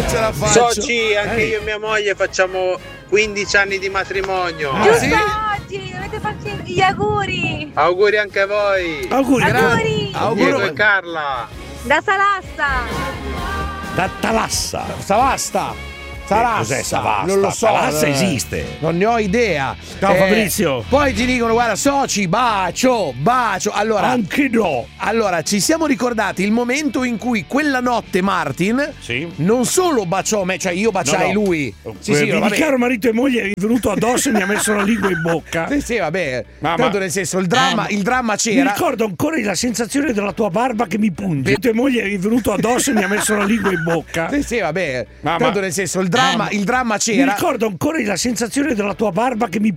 ce la faccio. Soci, anche io e mia moglie facciamo 15 anni di matrimonio. Giusto sì? oggi, dovete farci gli auguri. Auguri anche a voi. Auguri. Auguri. Diego e Carla. Da Salassa. Da Talassa. Savasta. Sarassa. Cos'è Savasta? Non lo so. Talassa esiste. Non ne ho idea. Ciao, Fabrizio. Poi ti dicono, guarda, soci, bacio. Allora, Anche no. allora, ci siamo ricordati il momento in cui quella notte Martin Sì. non solo baciò me, cioè io baciai No. lui. Sì, Il vabbè. caro marito e moglie è venuto addosso e mi ha messo la lingua in bocca. Sì, vabbè. Ma- Tanto nel senso, il dramma Mi c'era. ricordo ancora la sensazione della tua barba che mi punge. Tua moglie è venuto addosso e mi ha messo la lingua in bocca. Sì, vabbè. Ma- Tanto nel senso, il dramma Mi c'era. ricordo ancora la sensazione della tua barba che mi